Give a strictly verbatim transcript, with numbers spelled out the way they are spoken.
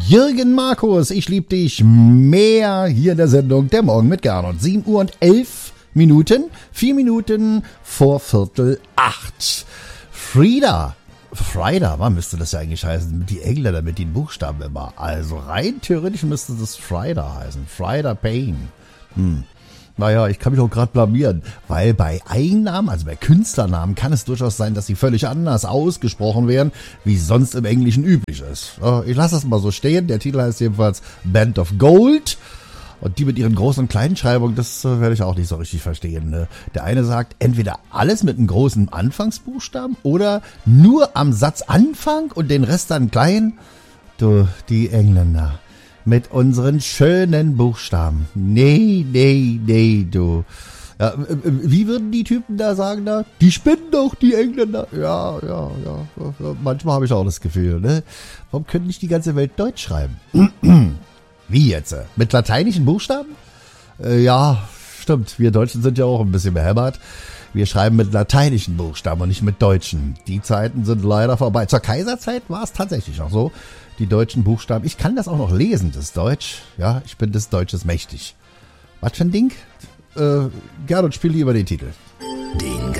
Jürgen Markus, ich lieb dich mehr hier in der Sendung Der Morgen mit Gernot. sieben Uhr und elf Minuten, vier Minuten vor Viertel acht. Frieda, Frieda, wann müsste das ja eigentlich heißen? Die Engländer mit den Buchstaben immer. Also rein theoretisch müsste das Frieda heißen. Frieda Payne. Hm. Naja, ich kann mich auch gerade blamieren, weil bei Eigennamen, also bei Künstlernamen, kann es durchaus sein, dass sie völlig anders ausgesprochen werden, wie sonst im Englischen üblich ist. Ich lasse das mal so stehen. Der Titel heißt jedenfalls Band of Gold. Und die mit ihren großen und kleinen Schreibungen, das äh, werde ich auch nicht so richtig verstehen. Ne? Der eine sagt, entweder alles mit einem großen Anfangsbuchstaben oder nur am Satzanfang und den Rest dann klein. Du, die Engländer. Mit unseren schönen Buchstaben. Nee, nee, nee, du. Ja, wie würden die Typen da sagen da? Die spinnen doch, die Engländer. Ja, ja, ja. ja manchmal habe ich auch das Gefühl, ne? Warum können nicht die ganze Welt Deutsch schreiben? Wie jetzt? Mit lateinischen Buchstaben? Äh, ja, stimmt. Wir Deutschen sind ja auch ein bisschen behämmert. Wir schreiben mit lateinischen Buchstaben und nicht mit deutschen. Die Zeiten sind leider vorbei. Zur Kaiserzeit war es tatsächlich noch so. Die deutschen Buchstaben. Ich kann das auch noch lesen, das Deutsch. Ja, ich bin des Deutsches mächtig. Was für ein Ding? Äh, Gernot, spiel lieber den Titel. Den